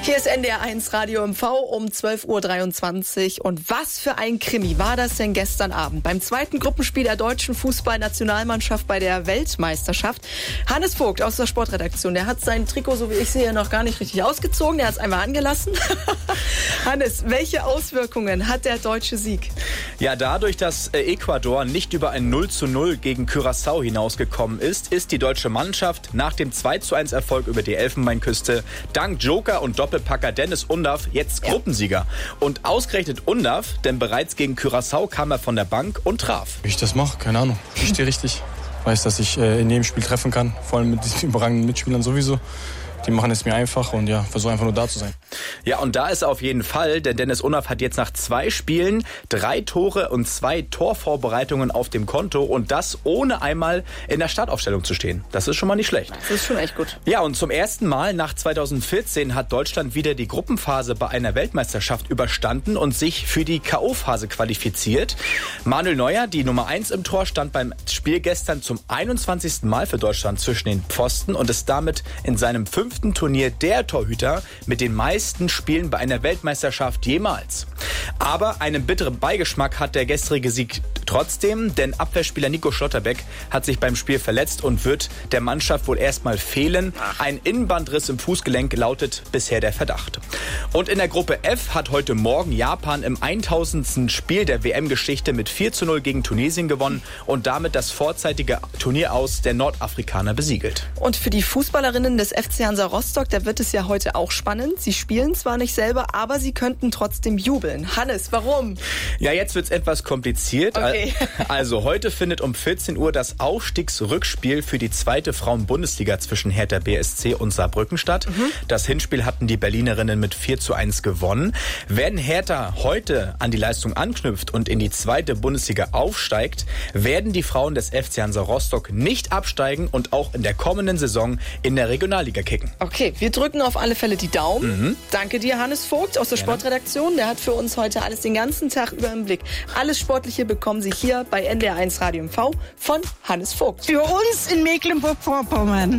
Hier ist NDR1 Radio MV um 12.23 Uhr. Und was für ein Krimi war das denn gestern Abend? Beim zweiten Gruppenspiel der deutschen Fußballnationalmannschaft bei der Weltmeisterschaft. Hannes Vogt aus der Sportredaktion, der hat sein Trikot, so wie ich sehe, noch gar nicht richtig ausgezogen. Der hat es einmal angelassen. Hannes, welche Auswirkungen hat der deutsche Sieg? Ja, dadurch, dass Ecuador nicht über ein 0:0 gegen Curaçao hinausgekommen ist, ist die deutsche Mannschaft nach dem 2:1 Erfolg über die Elfenbeinküste dank Joker und Doppelpacker Dennis Undav jetzt Gruppensieger. Und ausgerechnet Undav, denn bereits gegen Curaçao kam er von der Bank und traf. Wie ich das mache, keine Ahnung. Ich stehe richtig. Weiß, dass ich in jedem Spiel treffen kann, vor allem mit diesen überragenden Mitspielern sowieso. Die machen es mir einfach und versuche einfach nur da zu sein. Ja, und da ist er auf jeden Fall, denn Dennis Undav hat jetzt nach 2 Spielen 3 Tore und 2 Torvorbereitungen auf dem Konto und das ohne einmal in der Startaufstellung zu stehen. Das ist schon mal nicht schlecht. Das ist schon echt gut. Ja, und zum ersten Mal nach 2014 hat Deutschland wieder die Gruppenphase bei einer Weltmeisterschaft überstanden und sich für die K.O.-Phase qualifiziert. Manuel Neuer, die Nummer 1 im Tor, stand beim Spiel gestern zum 21. Mal für Deutschland zwischen den Pfosten und ist damit in seinem 5. Turnier der Torhüter mit den meisten Spielen bei einer Weltmeisterschaft jemals. Aber einen bitteren Beigeschmack hat der gestrige Sieg trotzdem, denn Abwehrspieler Nico Schlotterbeck hat sich beim Spiel verletzt und wird der Mannschaft wohl erstmal fehlen. Ein Innenbandriss im Fußgelenk lautet bisher der Verdacht. Und in der Gruppe F hat heute Morgen Japan im 1000. Spiel der WM-Geschichte mit 4:0 gegen Tunesien gewonnen und damit das vorzeitige Turnieraus der Nordafrikaner besiegelt. Und für die Fußballerinnen des FC Hansa Rostock, da wird es ja heute auch spannend. Sie spielen zwar nicht selber, aber sie könnten trotzdem jubeln. Hannes, warum? Ja, jetzt wird's etwas kompliziert. Okay. Also heute findet um 14 Uhr das Aufstiegsrückspiel für die 2. Frauen-Bundesliga zwischen Hertha BSC und Saarbrücken statt. Das Hinspiel hatten die Berlinerinnen mit 4:1 gewonnen. Wenn Hertha heute an die Leistung anknüpft und in die 2. Bundesliga aufsteigt, werden die Frauen des FC Hansa Rostock nicht absteigen und auch in der kommenden Saison in der Regionalliga kicken. Okay, wir drücken auf alle Fälle die Daumen. Danke dir, Hannes Vogt aus der Sportredaktion. Der hat für uns heute alles den ganzen Tag über im Blick. Alles Sportliche bekommen Sie hier bei NDR1 Radio MV von Hannes Vogt. Für uns in Mecklenburg-Vorpommern.